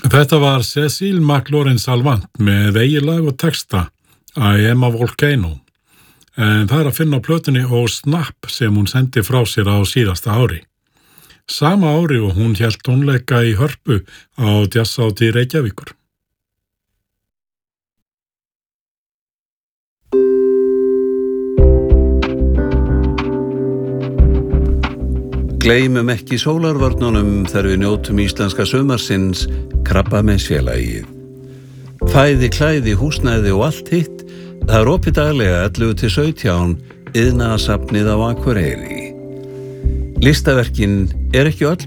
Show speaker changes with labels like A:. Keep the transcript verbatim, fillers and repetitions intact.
A: Þetta var Cecile McLaurin-Salvant með eiginlag og texta I am a volcano. En það er að finna á plötunni og Snap sem hún sendi frá sér á síðasta ári. Sama ári og hún hélt tónleika í Hörpu á Jazzhátíð Reykjavíkur.
B: Gleymum ekki sólarvörnunum þegar við njótum íslenska sumarsins Krabbameinsfélagið. Fæði, klæði, húsnæði og allt hitt, það er opið daglega ellefu til sautján Iðnaðarsafnið á Akureyri. Listaverkin er ekki öll